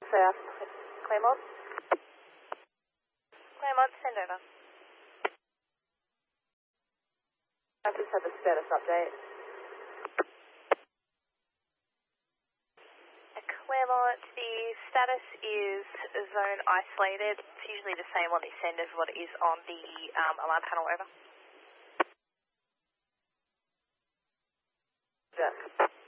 South, Claremont. Claremont, send over. I just have a status update. Claremont, the status is zone isolated. It's usually the same on this end as what it is on the alarm panel, over. Yeah.